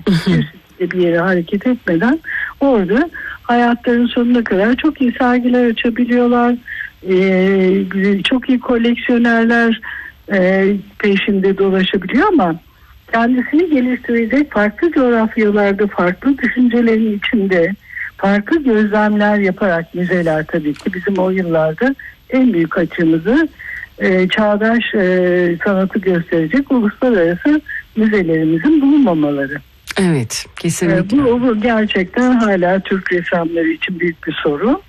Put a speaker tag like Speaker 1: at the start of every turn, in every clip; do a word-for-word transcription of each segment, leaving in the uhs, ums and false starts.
Speaker 1: bir yere hareket etmeden orada hayatlarının sonuna kadar çok iyi sergiler açabiliyorlar. Ee, çok iyi koleksiyonerler e, peşinde dolaşabiliyor ama kendisini geliştirecek farklı coğrafyalarda, farklı düşüncelerin içinde farklı gözlemler yaparak müzeler tabii ki bizim o yıllarda en büyük açığımızı e, çağdaş e, sanatı gösterecek uluslararası müzelerimizin bulunmamaları.
Speaker 2: Evet, kesinlikle.
Speaker 1: E, bu, bu gerçekten hala Türk ressamları için büyük bir sorun.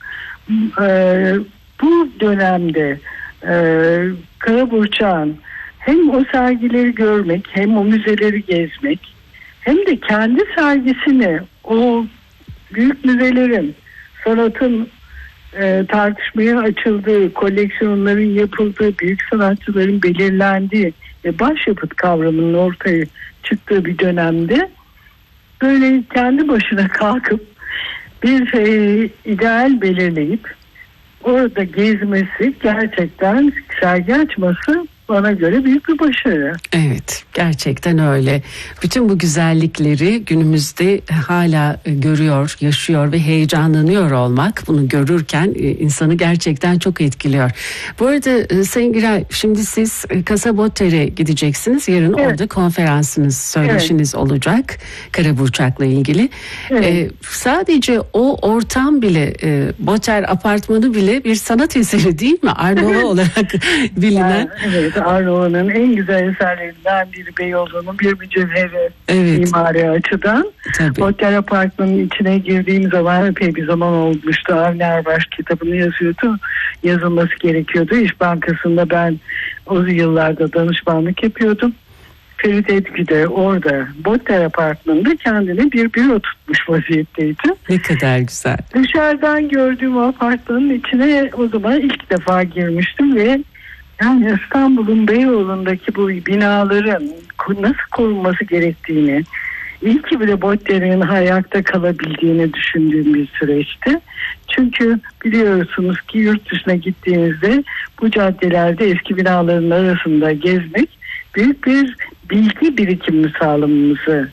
Speaker 1: E, bu dönemde e, Karaburçak'ın hem o sergileri görmek, hem o müzeleri gezmek, hem de kendi sergisini o büyük müzelerin, sanatın e, tartışmaya açıldığı, koleksiyonların yapıldığı, büyük sanatçıların belirlendiği ve başyapıt kavramının ortaya çıktığı bir dönemde böyle kendi başına kalkıp bir e, ideal belirleyip orada gezmesi, gerçekten sergi açması bana göre büyük bir başarı.
Speaker 2: Evet, gerçekten öyle. Bütün bu güzellikleri günümüzde hala görüyor, yaşıyor ve heyecanlanıyor olmak, bunu görürken insanı gerçekten çok etkiliyor. Bu arada Sayın Giray, şimdi siz Kasabotter'e gideceksiniz. Yarın evet. Orada konferansınız, söyleşiniz evet. olacak Karaburçak'la ilgili. Evet. Ee, sadece o ortam bile, e, Botter apartmanı bile bir sanat eseri değil mi? Arnova olarak bilinen.
Speaker 1: Ya, evet. Arnova'nın en güzel eserlerinden biri, Beyoğlu'nun bir mücevheri evet. mimari açıdan. Botter Apartmanı'nın içine girdiğim zaman epey bir zaman olmuştu. Avni Erbaş kitabını yazıyordu. Yazılması gerekiyordu. İş Bankası'nda ben o yıllarda danışmanlık yapıyordum. Ferit Edgü de orada Botter Apartmanı'nda kendine bir büro tutmuş vaziyetteydi.
Speaker 2: Ne kadar güzel.
Speaker 1: Dışarıdan gördüğüm o apartmanın içine o zaman ilk defa girmiştim ve yani İstanbul'un Beyoğlu'ndaki bu binaların nasıl korunması gerektiğini, iyi ki bile Botter'in ayakta kalabildiğini düşündüğüm bir süreçti. Çünkü biliyorsunuz ki yurt dışına gittiğinizde bu caddelerde eski binaların arasında gezmek büyük bir bilgi birikimi sağlamamızı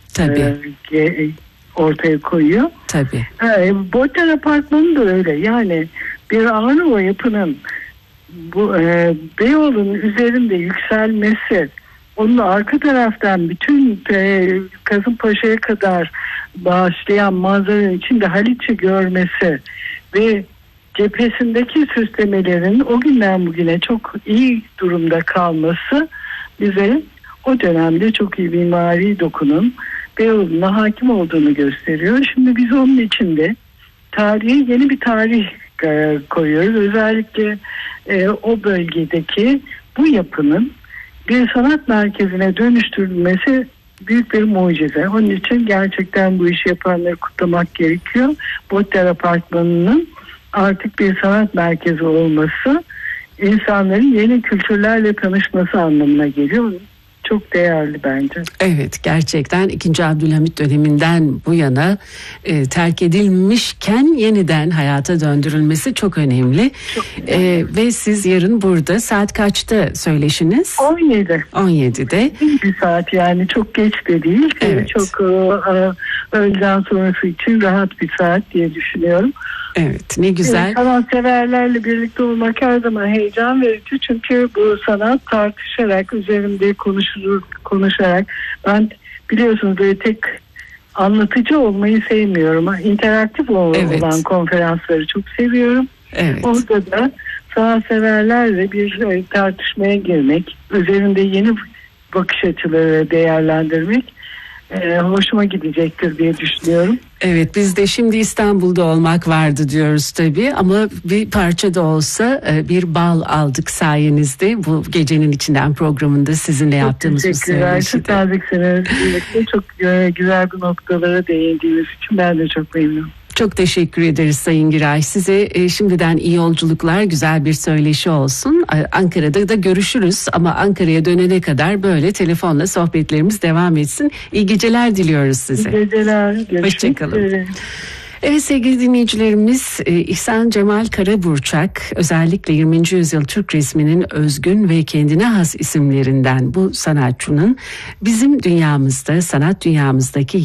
Speaker 1: e, ortaya koyuyor.
Speaker 2: Tabii.
Speaker 1: E, Botter Apartmanı da öyle. Yani bir Arnova yapının bu e, Beyoğlu'nun üzerinde yükselmesi, onun arka taraftan bütün e, Kasımpaşa'ya kadar başlayan manzaranın içinde Haliç'i görmesi ve cephesindeki süslemelerin o günden bugüne çok iyi durumda kalması bize o dönemde çok iyi mimari dokunun Beyoğlu'na hakim olduğunu gösteriyor. Şimdi biz onun içinde tarihe yeni bir tarih e, koyuyoruz. Özellikle e, o bölgedeki bu yapının bir sanat merkezine dönüştürülmesi büyük bir mucize. Onun için gerçekten bu işi yapanları kutlamak gerekiyor. Botter Apartmanı'nın artık bir sanat merkezi olması insanların yeni kültürlerle tanışması anlamına geliyor. Çok değerli bence.
Speaker 2: Evet, gerçekten ikinci. Abdülhamit döneminden bu yana e, terk edilmişken yeniden hayata döndürülmesi çok önemli. Çok e, ve siz yarın burada saat kaçta söyleşiniz?
Speaker 1: on yedi.
Speaker 2: on yedide.
Speaker 1: Bir saat, yani çok geç de değil. Evet. Çok e, öğleden sonrası için rahat bir saat diye düşünüyorum.
Speaker 2: Evet, ne güzel.
Speaker 1: Sanatseverlerle birlikte olmak her zaman heyecan verici. Çünkü bu sanat tartışarak, üzerinde konuşulur, konuşarak. Ben biliyorsunuz böyle tek anlatıcı olmayı sevmiyorum. İnteraktif olan evet. konferansları çok seviyorum.
Speaker 2: Evet.
Speaker 1: Orada da sanatseverlerle bir tartışmaya girmek, üzerinde yeni bakış açıları değerlendirmek Ee, hoşuma gidecektir diye düşünüyorum.
Speaker 2: Evet, biz de şimdi İstanbul'da olmak vardı diyoruz tabii, ama bir parça da olsa bir bal aldık sayenizde bu gecenin içinden programında sizinle çok yaptığımız bu söyleşide.
Speaker 1: Çok naziksiniz. Çok güzel bir noktalara değindiğiniz için ben de çok memnunum.
Speaker 2: Çok teşekkür ederiz Sayın Giray. Size e, şimdiden iyi yolculuklar, güzel bir söyleşi olsun. Ankara'da da görüşürüz ama Ankara'ya dönene kadar böyle telefonla sohbetlerimiz devam etsin. İyi geceler diliyoruz size.
Speaker 1: İyi geceler.
Speaker 2: Hoşçakalın. Evet sevgili dinleyicilerimiz, İhsan Cemal Karaburçak özellikle yirminci yüzyıl Türk resminin özgün ve kendine has isimlerinden bu sanatçının bizim dünyamızda, sanat dünyamızdaki